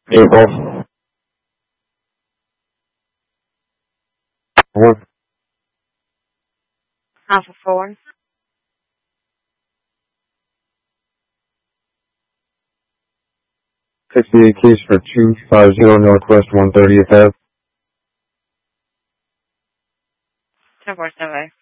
April. What? Alpha 4. 68 case for 250 Northwest 130th Ave. 1047.